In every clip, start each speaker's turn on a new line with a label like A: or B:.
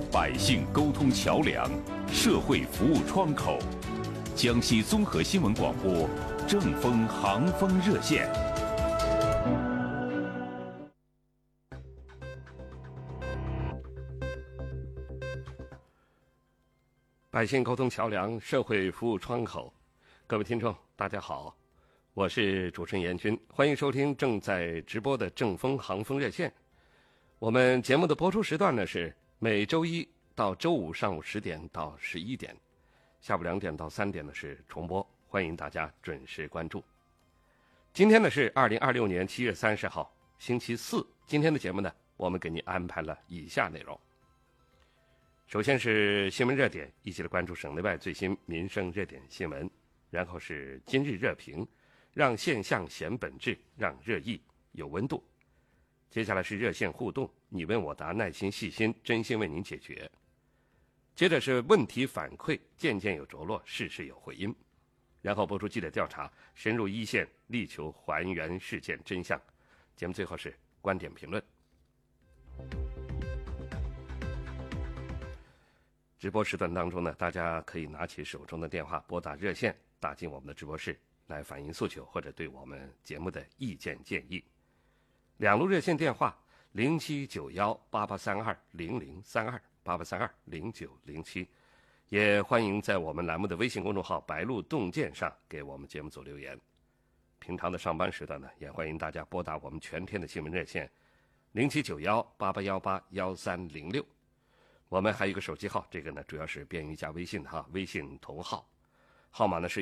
A: 百姓沟通桥梁，社会服务窗口。江西综合新闻广播正风航风热线。
B: 百姓沟通桥梁，社会服务窗口。各位听众，大家好，我是主持人严军，欢迎收听正在直播的正风航风热线。我们节目的播出时段呢是每周一到周五上午10点到11点，下午2点到3点呢是重播，欢迎大家准时关注。今天呢是2026年7月30号，星期四。今天的节目呢，我们给您安排了以下内容。首先是新闻热点，一起来关注省内外最新民生热点新闻。然后是今日热评，让现象显本质，让热议有温度。接下来是热线互动，你问我答，耐心细心，真心为您解决。接着是问题反馈，件件有着落，事事有回音。然后播出记者调查，深入一线，力求还原事件真相。节目最后是观点评论。直播时段当中呢，大家可以拿起手中的电话，拨打热线，打进我们的直播室来反映诉求或者对我们节目的意见建议。两路热线电话07918832003288320907，也欢迎在我们栏目的微信公众号白鹿洞见上给我们节目组留言。平常的上班时段呢，也欢迎大家拨打我们全天的新闻热线079188181306。我们还有一个手机号，这个呢主要是便于加微信哈，微信同号，号码呢是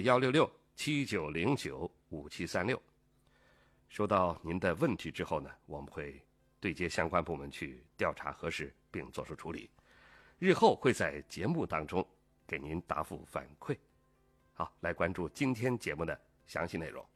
B: 16679095736。收到您的问题之后呢，我们会对接相关部门去调查核实并作出处理，日后会在节目当中给您答复反馈。好，来关注今天节目的详细内容。